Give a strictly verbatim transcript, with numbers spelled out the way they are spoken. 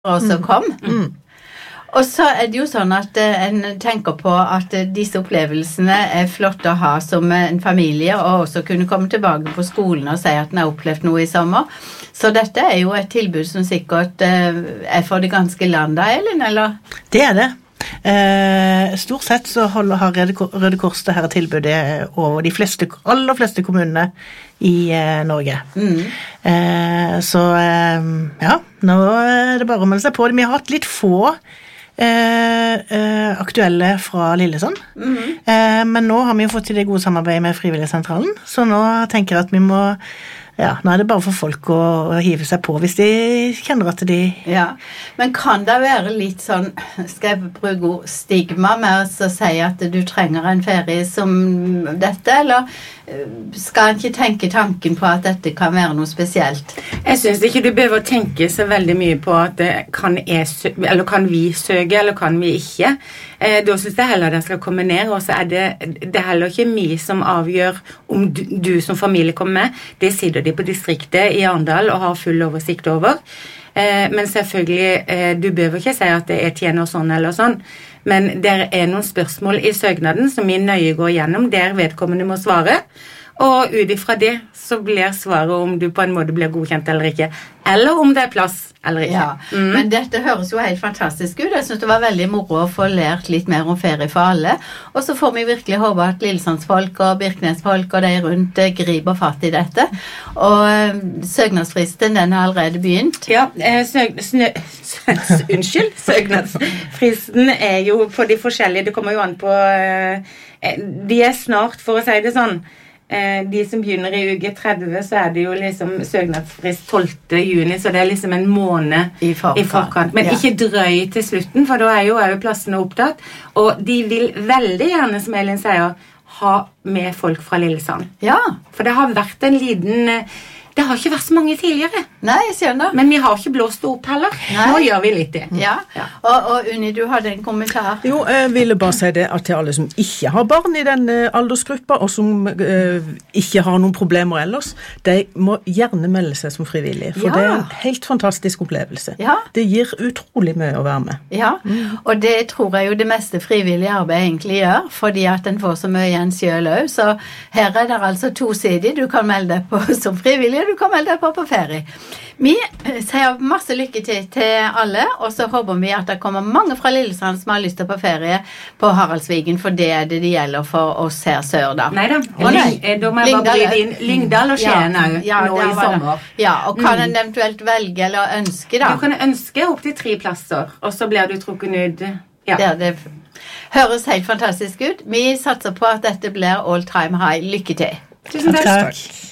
også kom. Mm. Og så er det jo sånn at eh, en tenker på at eh, disse opplevelsene er flotte å ha som en familie, og også kunne komme tilbake på skolen og si at en har opplevd noe i sommer. Så dette er jo et tilbud som sikkert eh, er for det ganske land, da, Elin, eller? Det er det. Eh, stort sett så holder, har Røde, Røde Kors det her tilbudet over de fleste, aller fleste kommunene i eh, Norge. Mm. Eh, så eh, ja, nå er det bare å melde seg på. Vi har hatt litt få eh, eh, aktuelle fra Lillesand, Mm. eh, men nå har vi jo fått til det gode samarbeidet med Frivilligsentralen, så nå tenker jeg at vi må Ja, nå er det bare for folk å, å hive seg på hvis de kjenner at de... Ja, men kan det være litt sånn, skal jeg bruke ord, stigma med å si at du trenger en ferie som dette, eller skal en ikke tenke tanken på at dette kan være noe spesielt? Jeg synes ikke du behøver tenke så veldig mye på at kan, jeg sø- eller kan vi søke, eller kan vi ikke. Eh, da synes jeg heller det skal komme ned, og så er det, det er heller ikke vi som avgjør om du, du som familie kommer med. Det sitter de på distriktet i Arendal og har full oversikt over. Eh, men selvfølgelig, eh, du behøver ikke si at det er tjener sånn eller sånn, men det er noen spørsmål i søknaden som vi nøye går gjennom, der vedkommende må svare, og ut ifra det så blir svaret om du på en måte blir godkjent eller ikke, eller om det er plass eller ikke. Ja, mm. Men dette høres jo helt fantastisk ut. Jeg synes det var veldig moro å få lært litt mer om ferie for alle, og så får vi virkelig håpe at Lillesandsfolk og Birkenesfolk og de rundt eh, griper fatt i dette, og eh, søknadsfristen den har allerede begynt. Ja, eh, søg, snø, unnskyld, søknadsfristen er jo på de forskjellige, det kommer jo an på, eh, de er snart, for å si det sånn, eh, de som begynner i uke tretti, så er det jo liksom søknadsfrist tolvte juni, så det er liksom en måned I forkant, i forkant. Men ja. ikke drøy til slutten, for da er jo, er jo plassene opptatt, og de vil veldig gjerne, som Elin sier, ha med folk fra Lillesand. Ja. For det har vært en liten... Det har ikke vært så mange tidligere. Nei, jeg skjønner. Men vi har ikke blåst det opp heller. Nei. Nå gjør vi litt det. Ja, Ja. og, og Unni, du hadde en kommentar. Jo, jeg ville bare si det at til alle som ikke har barn i den eh, aldersgruppa, og som eh, ikke har noen problemer ellers, de må gjerne melde seg som frivillige, for Ja. det er en helt fantastisk opplevelse. Ja. Det gir utrolig mye å være med. Ja, og det tror jeg jo det meste frivillige arbeid egentlig gjør, fordi at en får så mye igjen selv også, så her er det altså to sider. Du kan melde deg på som frivillig, og du kan melde deg på på ferie. Vi sier masse lykke til til alle, og så håper vi at det kommer mange fra Lillesand som har lyst til på ferie på Haraldsviken, for det er det det gjelder for oss her sør da. Neida, Å, nei. Lyng, da må jeg bare bryte inn Lyngdal og Skien Ja, også, ja, nå der i var det. sommer. Ja, og kan en eventuelt velge eller ønske da? Du kan ønske opp til tre plasser, og så blir du trukket ut. Ja. Det, det høres helt fantastisk ut. Vi satser på at dette blir all time high. Lykke til! Tusen takk. Takk.